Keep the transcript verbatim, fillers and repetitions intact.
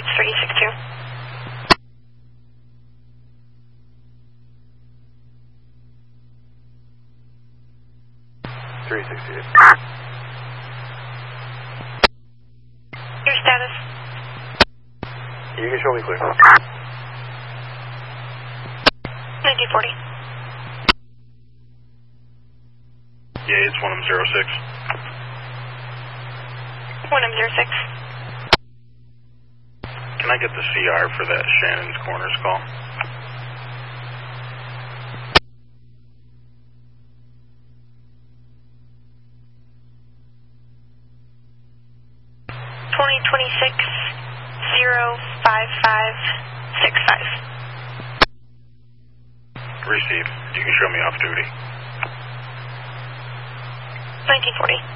it's three six two. three six two. Your status? You can show me clear. nineteen forty. Yeah, it's one M zero six. one M zero six. Can I get the C R for that Shannon's Corners call? twenty twenty-six zero five five six five. Receive. You can show me off duty. nineteen forty.